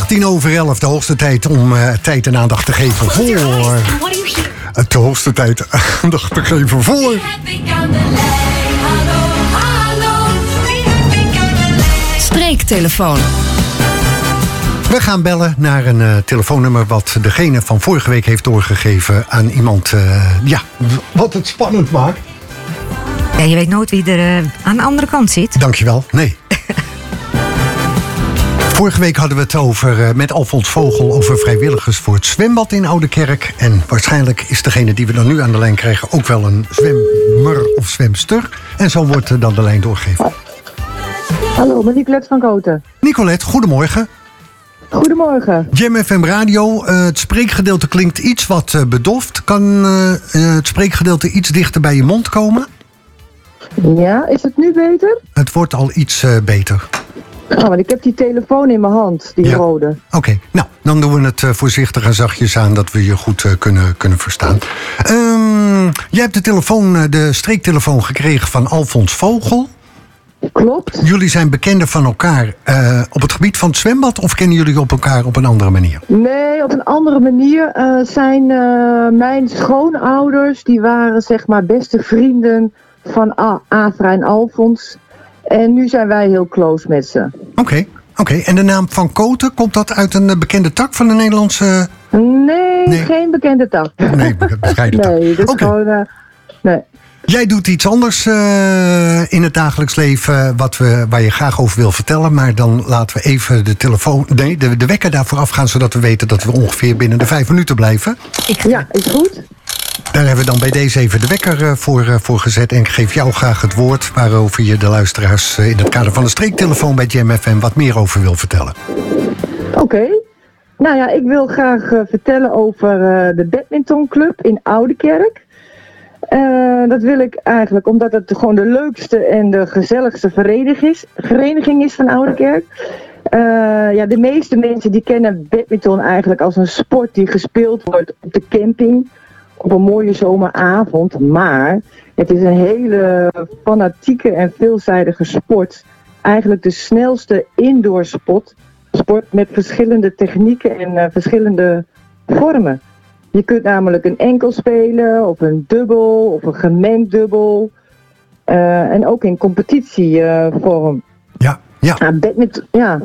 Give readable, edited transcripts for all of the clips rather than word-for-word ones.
11:18, de hoogste tijd om tijd en aandacht te geven voor... De hoogste tijd aandacht te geven voor... Streektelefoon. We gaan bellen naar een telefoonnummer wat degene van vorige week heeft doorgegeven aan iemand... wat het spannend maakt. Ja, je weet nooit wie er aan de andere kant zit. Dankjewel, nee. Vorige week hadden we het over, met Alfons Vogel over vrijwilligers voor het zwembad in Oudekerk. En waarschijnlijk is degene die we dan nu aan de lijn krijgen ook wel een zwemmer of zwemster. En zo wordt dan de lijn doorgegeven. Hallo, met Nicolette van Koten. Nicolette, goedemorgen. Goedemorgen. Jam FM Radio, het spreekgedeelte klinkt iets wat bedoft. Kan het spreekgedeelte iets dichter bij je mond komen? Ja, is het nu beter? Het wordt al iets beter. Oh, want ik heb die telefoon in mijn hand, die rode. Oké, nou, dan doen we het voorzichtig en zachtjes aan dat we je goed kunnen verstaan. Jij hebt de streektelefoon gekregen van Alfons Vogel. Klopt. Jullie zijn bekenden van elkaar op het gebied van het zwembad, of kennen jullie elkaar op een andere manier? Nee, op een andere manier zijn mijn schoonouders, die waren zeg maar beste vrienden van Afra en Alfons. En nu zijn wij heel close met ze. Oké. En de naam Van Koten, komt dat uit een bekende tak van de Nederlandse... Nee, geen bekende tak. Nee, bescheiden tak. Nee, dat is gewoon... nee. Jij doet iets anders in het dagelijks leven waar je graag over wil vertellen. Maar dan laten we even de wekker daarvoor afgaan, zodat we weten dat we ongeveer binnen de 5 minuten blijven. Ja, is goed. Daar hebben we dan bij deze even de wekker voor gezet. En ik geef jou graag het woord waarover je de luisteraars in het kader van de streektelefoon bij Jam FM wat meer over wil vertellen. Oké. Nou ja, ik wil graag vertellen over de badmintonclub in Oudekerk. Dat wil ik eigenlijk omdat het gewoon de leukste en de gezelligste vereniging is van Oudekerk. De meeste mensen die kennen badminton eigenlijk als een sport die gespeeld wordt op de camping op een mooie zomeravond. Maar het is een hele fanatieke en veelzijdige sport. Eigenlijk de snelste indoor sport met verschillende technieken en verschillende vormen. Je kunt namelijk een enkel spelen, of een dubbel, of een gemengd dubbel. En ook in competitievorm. Ja. Badminton, ja.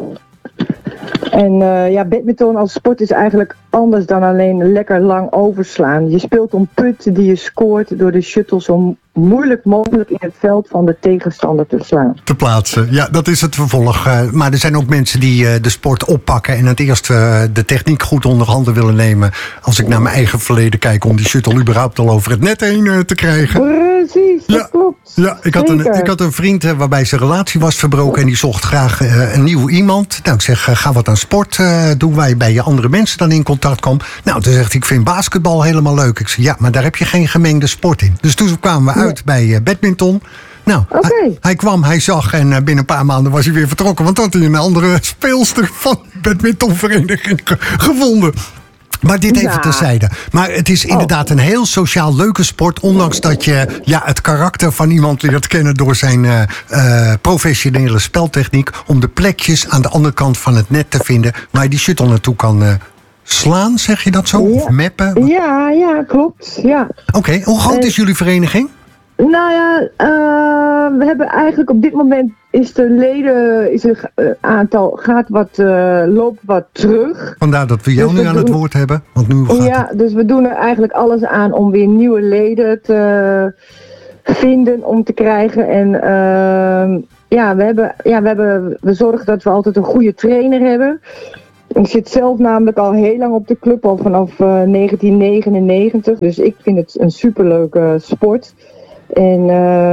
En badminton als sport is eigenlijk anders dan alleen lekker lang overslaan. Je speelt om putten die je scoort door de shuttle zo moeilijk mogelijk in het veld van de tegenstander te slaan. Te plaatsen, ja, dat is het vervolg. Maar er zijn ook mensen die de sport oppakken en het eerst de techniek goed onder handen willen nemen. Als ik naar mijn eigen verleden kijk, om die shuttle überhaupt al over het net heen te krijgen. Precies, dat klopt. Ja, ik had een vriend waarbij zijn relatie was verbroken en die zocht graag een nieuw iemand. Nou, ik zeg, ga wat aan sport doen waar je bij je andere mensen dan in contact komt. Nou, toen zegt hij, ik vind basketbal helemaal leuk. Ik zeg, ja, maar daar heb je geen gemengde sport in. Dus toen kwamen we uit bij badminton. Nou, hij kwam, hij zag en binnen een paar maanden was hij weer vertrokken. Want toen had hij een andere speelster van de badmintonvereniging gevonden. Maar dit even terzijde. Maar het is inderdaad een heel sociaal leuke sport. Ondanks dat je het karakter van iemand leert kennen door zijn professionele speltechniek. Om de plekjes aan de andere kant van het net te vinden waar je die shuttle naartoe kan slaan, zeg je dat zo? Ja. Of mappen? Ja, klopt. Ja. Oké, hoe groot is jullie vereniging? Nou ja, we hebben eigenlijk op dit moment aantal loopt wat terug. Vandaar dat we jou nu aan het woord hebben. Want nu dus we doen er eigenlijk alles aan om weer nieuwe leden te vinden, om te krijgen. En we zorgen dat we altijd een goede trainer hebben. Ik zit zelf namelijk al heel lang op de club, al vanaf 1999. Dus ik vind het een superleuke sport. En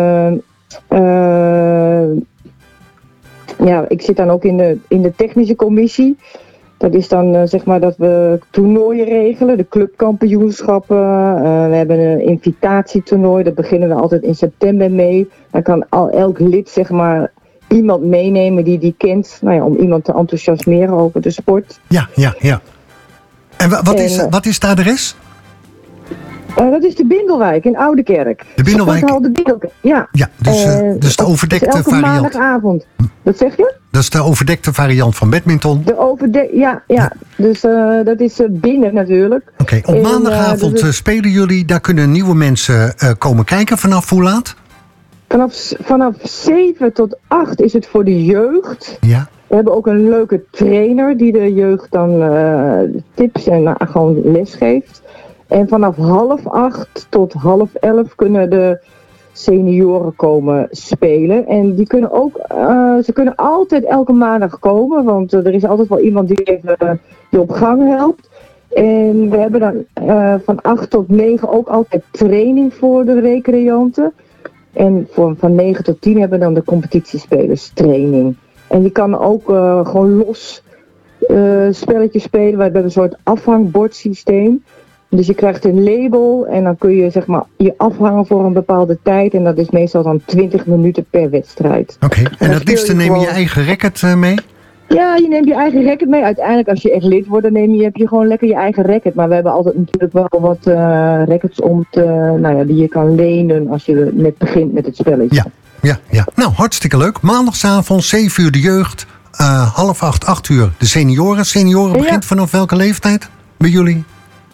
ik zit dan ook in de technische commissie. Dat is dan zeg maar dat we toernooien regelen, de clubkampioenschappen. We hebben een invitatietoernooi, daar beginnen we altijd in september mee. Dan kan elk lid zeg maar iemand meenemen die kent, om iemand te enthousiasmeren over de sport. Ja. En wat is de adres? Dat is de Bindelwijk in Oudekerk. De Bindelwijk? Sporthal de Bindelwijk, ja. Ja, dus de overdekte elke variant. maandagavond. Wat zeg je? Dat is de overdekte variant van badminton. Ja. Dus dat is binnen natuurlijk. Oké, op maandagavond spelen jullie. Daar kunnen nieuwe mensen komen kijken. Vanaf hoe laat? Vanaf 7 tot 8 is het voor de jeugd. Ja. We hebben ook een leuke trainer die de jeugd dan tips en gewoon les geeft. En vanaf 7:30 tot 10:30 kunnen de senioren komen spelen. En die kunnen ook, ze kunnen altijd elke maandag komen, want er is altijd wel iemand die even je op gang helpt. En we hebben dan van 8 tot 9 ook altijd training voor de recreanten. En van 9 tot 10 hebben we dan de competitiespelers training. En je kan ook gewoon los spelletjes spelen. We hebben een soort afhangbordsysteem. Dus je krijgt een label en dan kun je zeg maar je afhangen voor een bepaalde tijd. En dat is meestal dan 20 minuten per wedstrijd. Oké, en het liefste neem je je eigen racket mee? Ja, je neemt je eigen racket mee. Uiteindelijk als je echt lid wordt, dan heb je gewoon lekker je eigen racket. Maar we hebben altijd natuurlijk wel wat rackets die je kan lenen als je net begint met het spelletje. Ja. Nou, hartstikke leuk. Maandagavond, 7 uur de jeugd. 7:30, 8 uur de senioren. Senioren begint vanaf welke leeftijd bij jullie?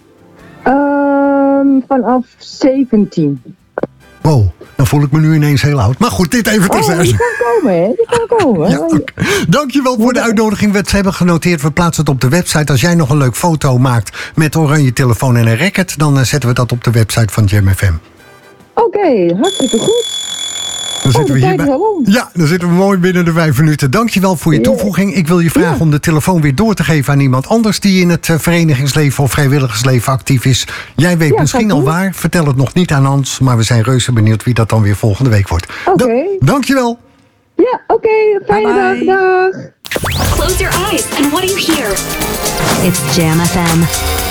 Vanaf 17. Wow, dan voel ik me nu ineens heel oud. Maar goed, dit even terzijde. Die kan komen, hè? Die kan komen. Ja, okay. Dankjewel voor de uitnodiging. We hebben genoteerd, we plaatsen het op de website. Als jij nog een leuk foto maakt met oranje telefoon en een racket, dan zetten we dat op de website van Jam FM. Oké, hartstikke goed. Dan zitten we hierbij. Ja, dan zitten we mooi binnen de 5 minuten. Dankjewel voor je toevoeging. Ik wil je vragen om de telefoon weer door te geven aan iemand anders die in het verenigingsleven of vrijwilligersleven actief is. Jij weet misschien al waar. Vertel het nog niet aan Hans, maar we zijn reuze benieuwd wie dat dan weer volgende week wordt. Oké. Dankjewel. Ja, oké. Fijne dag. Dag. Close your eyes and what do you hear? It's Jam FM.